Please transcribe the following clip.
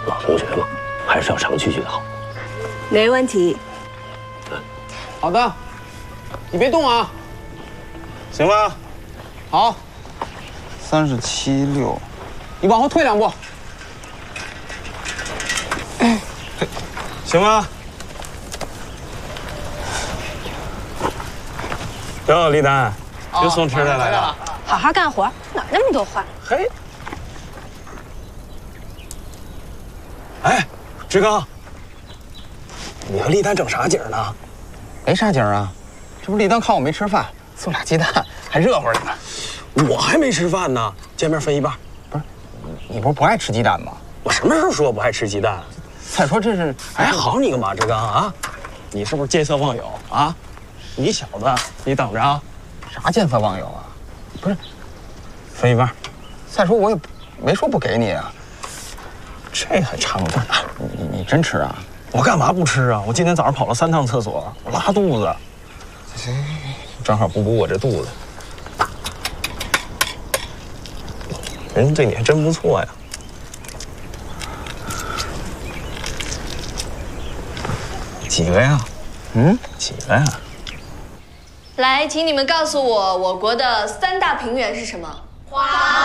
老同学嘛，还是要常聚聚的好。 没问题。 好的，你别动啊， 行吧？ 好 37.6， 你往后退2步。 行吧？哟，李丹，又送吃的来了。 好好干活，哪那么多话？ 嘿，哎，志刚，你和丽丹整啥景呢？ 没啥景啊，这不立当看我没吃饭，送俩鸡蛋，还热乎着呢。 我还没吃饭呢，见面分一半。 不是，你不是不爱吃鸡蛋吗？ 我什么时候说我不爱吃鸡蛋？ 再说这是， 哎，好你个马志刚啊！你是不是见色忘友啊？你小子，你等着啊！ 啥见色忘友啊？不是， 分一半。 再说我也没说不给你啊。 这还掺和呢？ 你真吃啊？ 我干嘛不吃啊？我今天早上跑了3趟厕所，我拉肚子。 正好补我这肚子。 人家对你还真不错呀。几个呀？几个呀？ 来，请你们告诉我，我国的3大平原是什么？花。